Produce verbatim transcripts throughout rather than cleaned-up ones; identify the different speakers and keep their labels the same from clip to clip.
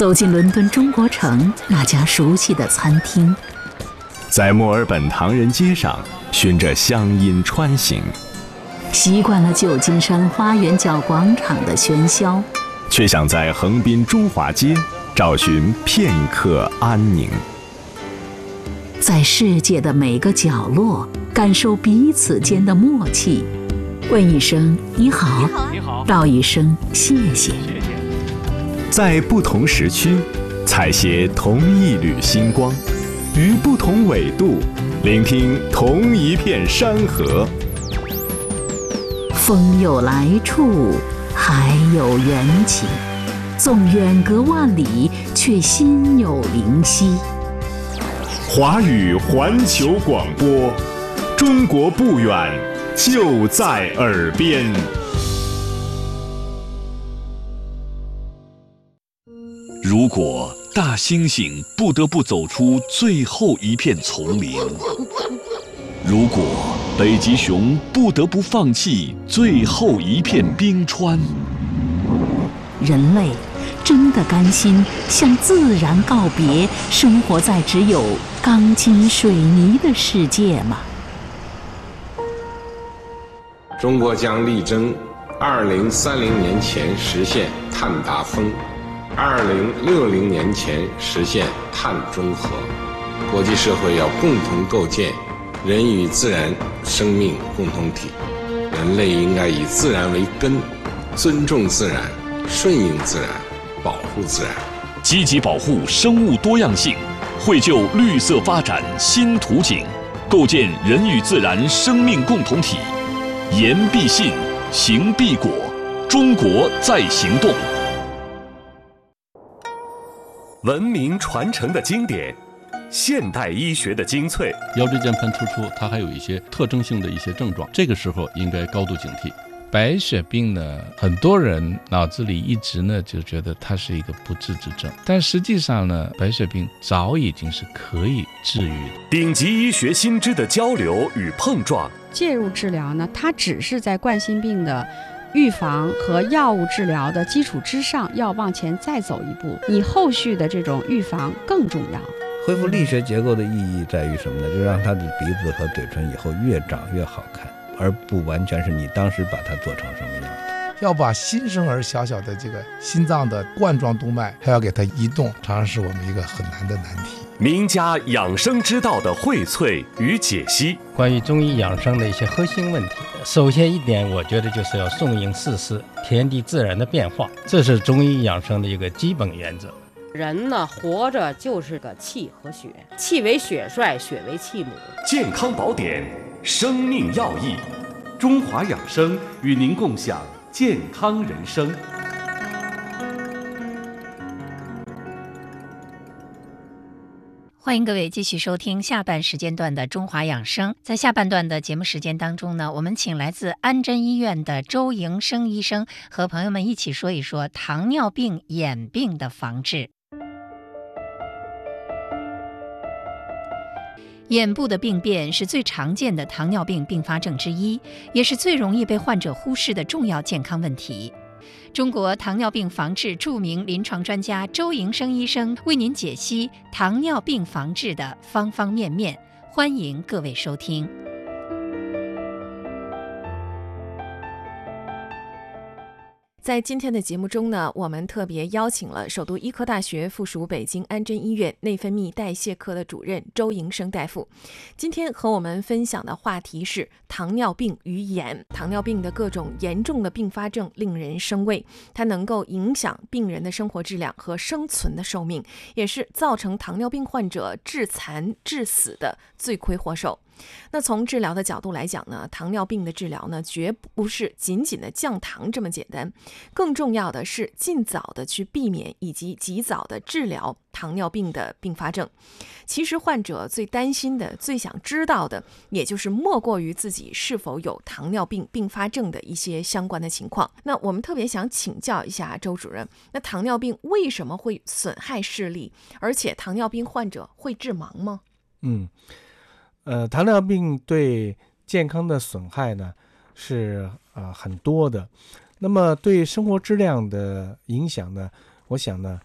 Speaker 1: 走进伦敦中国城那家熟悉的餐厅，
Speaker 2: 在墨尔本唐人街上循着乡音穿行，
Speaker 1: 习惯了旧金山花园角广场的喧嚣，
Speaker 2: 却想在横滨中华街找寻片刻安宁。
Speaker 1: 在世界的每个角落感受彼此间的默契，问一声你好，
Speaker 3: 你好，
Speaker 1: 道一声谢谢。
Speaker 2: 在不同时区采撷同一缕星光，于不同纬度聆听同一片山河。
Speaker 1: 风有来处，海有缘起，纵远隔万里，却心有灵犀。
Speaker 2: 华语环球广播，中国不远，就在耳边。
Speaker 4: 如果大猩猩不得不走出最后一片丛林，如果北极熊不得不放弃最后一片冰川，
Speaker 1: 人类真的甘心向自然告别，生活在只有钢筋水泥的世界吗？
Speaker 5: 中国将力争二零三零年前实现碳达峰，二零六零年前实现碳中和。国际社会要共同构建人与自然生命共同体，人类应该以自然为根，尊重自然，顺应自然，保护自然，
Speaker 4: 积极保护生物多样性，绘就绿色发展新图景，构建人与自然生命共同体。言必信，行必果，中国在行动。
Speaker 2: 文明传承的经典，现代医学的精粹。
Speaker 3: 腰椎间盘突出，它还有一些特征性的一些症状，这个时候应该高度警惕。白血病呢，很多人脑子里一直呢就觉得它是一个不治之症，但实际上呢，白血病早已经是可以治愈的。
Speaker 2: 顶级医学新知的交流与碰撞，
Speaker 6: 介入治疗呢，它只是在冠心病的预防和药物治疗的基础之上，要往前再走一步，你后续的这种预防更重要。
Speaker 7: 恢复力学结构的意义在于什么呢？就是让他的鼻子和嘴唇以后越长越好看，而不完全是你当时把它做成什么样的。
Speaker 8: 要把新生儿小小的这个心脏的冠状动脉还要给它移动，常常是我们一个很难的难题。
Speaker 2: 名家养生之道的荟萃与解析，
Speaker 9: 关于中医养生的一些核心问题，首先一点，我觉得就是要顺应四时，天地自然的变化，这是中医养生的一个基本原则。
Speaker 10: 人呢，活着就是个气和血，气为血帅，血为气母。
Speaker 2: 健康宝典，生命要义，中华养生与您共享健康人生。
Speaker 11: 欢迎各位继续收听下半时间段的中华养生。在下半段的节目时间当中呢，我们请来自安贞医院的周营生医生和朋友们一起说一说糖尿病眼病的防治。眼部的病变是最常见的糖尿病并发症之一，也是最容易被患者忽视的重要健康问题。中国糖尿病防治著名临床专家周营生医生为您解析糖尿病防治的方方面面，欢迎各位收听。
Speaker 12: 在今天的节目中呢，我们特别邀请了首都医科大学附属北京安贞医院内分泌代谢科的主任周营生大夫。今天和我们分享的话题是糖尿病与眼。糖尿病的各种严重的并发症令人生畏，它能够影响病人的生活质量和生存的寿命，也是造成糖尿病患者致残致死的罪魁祸首。那从治疗的角度来讲呢，糖尿病的治疗呢，绝不是仅仅的降糖这么简单，更重要的是尽早的去避免以及及早的治疗糖尿病的并发症。其实患者最担心的、最想知道的，也就是莫过于自己是否有糖尿病并发症的一些相关的情况。那我们特别想请教一下周主任，那糖尿病为什么会损害视力？而且糖尿病患者会致盲吗？
Speaker 13: 嗯。呃，糖尿病对健康的损害呢是呃很多的。那么对生活质量的影响呢，我想呢，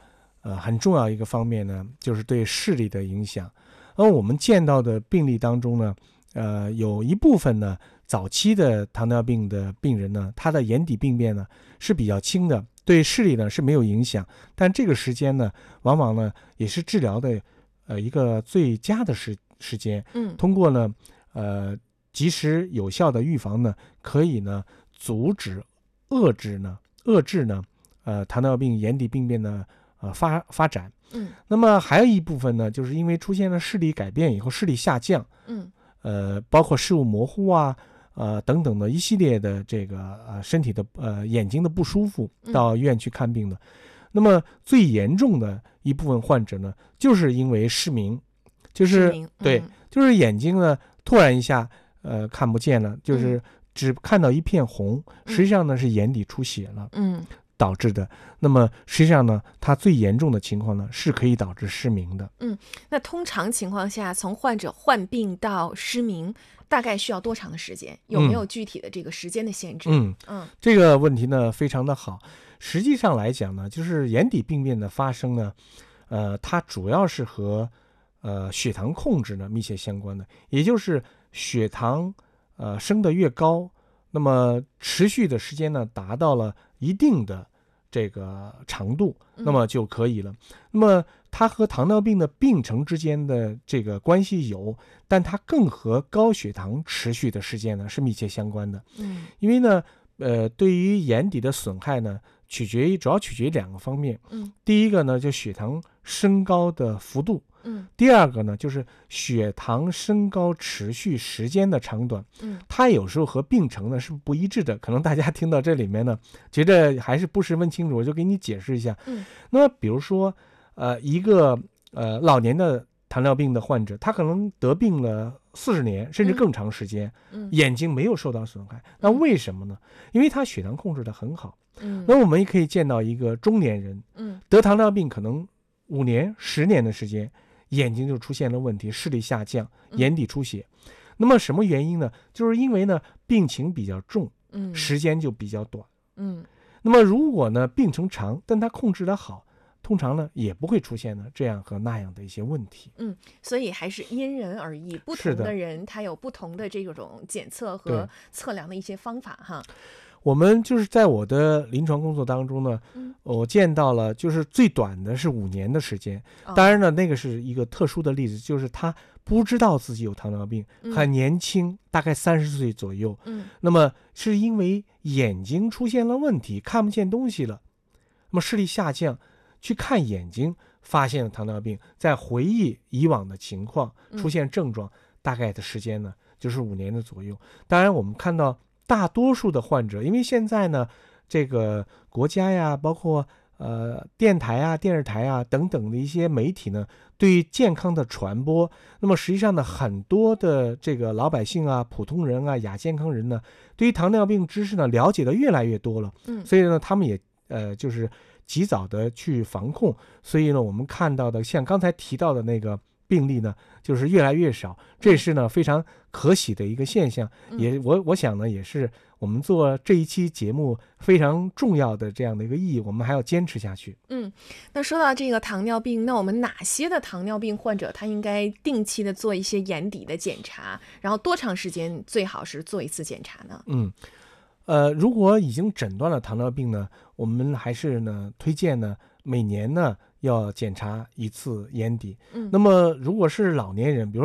Speaker 13: 呃很重要一个方面呢，就是对视力的影响。而我们见到的病例当中呢，呃，有一部分呢，早期的糖尿病的病人呢，他的眼底病变呢是比较轻的，对视力呢是没有影响，但这个时间呢，往往呢也是治疗的呃一个最佳的时时间。
Speaker 12: 嗯，
Speaker 13: 通过呢，呃，及时有效的预防呢，可以呢阻止、遏制呢、遏制呢，呃，糖尿病眼底病变的呃发发展。
Speaker 12: 嗯，
Speaker 13: 那么还有一部分呢，就是因为出现了视力改变以后，视力下降，
Speaker 12: 嗯，
Speaker 13: 呃，包括视物模糊啊，呃等等的一系列的这个呃身体的呃眼睛的不舒服，到医院去看病的。嗯、那么最严重的一部分患者呢，就是因为失明，就是
Speaker 12: 嗯、
Speaker 13: 对，就是眼睛呢突然一下呃看不见了，就是只看到一片红，
Speaker 12: 嗯、
Speaker 13: 实际上呢是眼底出血了。
Speaker 12: 嗯。
Speaker 13: 导致的。那么实际上呢，它最严重的情况呢，是可以导致失明的。
Speaker 12: 嗯，那通常情况下，从患者患病到失明，大概需要多长的时间？有没有具体的这个时间的限制？
Speaker 13: 嗯
Speaker 12: 嗯，
Speaker 13: 这个问题呢非常的好。实际上来讲呢，就是眼底病变的发生呢，呃，它主要是和呃血糖控制呢密切相关的，也就是血糖呃升得越高，那么持续的时间呢达到了一定的这个长度，那么就可以了。嗯、那么它和糖尿病的病程之间的这个关系有，但它更和高血糖持续的时间呢是密切相关的。
Speaker 12: 嗯，
Speaker 13: 因为呢，呃，对于眼底的损害呢，取决于主要取决于两个方面。
Speaker 12: 嗯，
Speaker 13: 第一个呢，就血糖升高的幅度。
Speaker 12: 嗯，
Speaker 13: 第二个呢，就是血糖升高持续时间的长短。
Speaker 12: 嗯，
Speaker 13: 它有时候和病程呢是不一致的。可能大家听到这里面呢，觉得还是不十分清楚，我就给你解释一下。
Speaker 12: 嗯，
Speaker 13: 那么比如说，呃，一个呃老年的糖尿病的患者，他可能得病了四十年甚至更长时间，
Speaker 12: 嗯，
Speaker 13: 眼睛没有受到损害。那为什么呢？因为他血糖控制得很好。
Speaker 12: 嗯，
Speaker 13: 那我们也可以见到一个中年人，
Speaker 12: 嗯，
Speaker 13: 得糖尿病可能五年、十年的时间。眼睛就出现了问题，视力下降，眼底出血。嗯、那么什么原因呢？就是因为呢病情比较重，
Speaker 12: 嗯，
Speaker 13: 时间就比较短，
Speaker 12: 嗯。
Speaker 13: 那么如果呢病程长，但它控制得好，通常呢也不会出现呢这样和那样的一些问题。
Speaker 12: 嗯，所以还是因人而异，不同的人他有不同的这种检测和测量的一些方法哈。
Speaker 13: 我们就是在我的临床工作当中呢，
Speaker 12: 嗯、
Speaker 13: 我见到了，就是最短的是五年的时间。当然呢，那个是一个特殊的例子，就是他不知道自己有糖尿病，
Speaker 12: 嗯、
Speaker 13: 很年轻，大概三十岁左右。
Speaker 12: 嗯，
Speaker 13: 那么是因为眼睛出现了问题，看不见东西了，那么视力下降，去看眼睛，发现了糖尿病，在回忆以往的情况，出现症状，嗯、大概的时间呢，就是五年的左右。当然，我们看到。大多数的患者，因为现在呢，这个国家呀，包括呃电台啊、电视台啊等等的一些媒体呢，对于健康的传播，那么实际上呢，很多的这个老百姓啊、普通人啊、亚健康人呢，对于糖尿病知识呢了解的越来越多了。
Speaker 12: 嗯，
Speaker 13: 所以呢，他们也呃就是及早的去防控，所以呢，我们看到的像刚才提到的那个。病例呢，就是越来越少，这是呢非常可喜的一个现象。
Speaker 12: 嗯、
Speaker 13: 也我我想呢，也是我们做这一期节目非常重要的这样的一个意义，我们还要坚持下去。
Speaker 12: 嗯，那说到这个糖尿病，那我们哪些的糖尿病患者他应该定期的做一些眼底的检查？然后多长时间最好是做一次检查呢？
Speaker 13: 嗯，呃，如果已经诊断了糖尿病呢，我们还是呢推荐呢每年呢。要检查一次眼底，
Speaker 12: 嗯，
Speaker 13: 那么如果是老年人，比如说